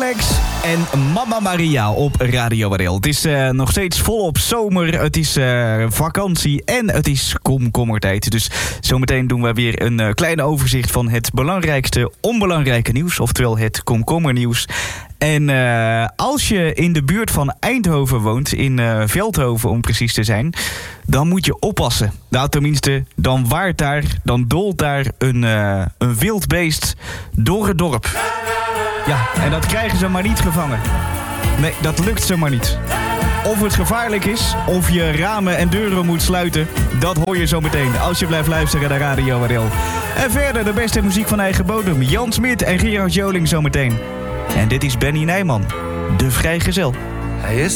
Alex en Mama Maria op Radio Waddel. Het is nog steeds volop zomer, het is vakantie en het is komkommertijd. Dus zometeen doen we weer een klein overzicht van het belangrijkste onbelangrijke nieuws, oftewel het komkommernieuws. En als je in de buurt van Eindhoven woont, in Veldhoven om precies te zijn, dan moet je oppassen. Nou, tenminste, dan waart daar, dan dolt daar een wild beest door het dorp. Ja, en dat krijgen ze maar niet gevangen. Nee, dat lukt ze maar niet. Of het gevaarlijk is, of je ramen en deuren moet sluiten, dat hoor je zo meteen als je blijft luisteren naar Radio Waddel. En verder de beste muziek van eigen bodem, Jan Smit en Gerard Joling zo meteen. En dit is Benny Nijman, de vrijgezel. Hij is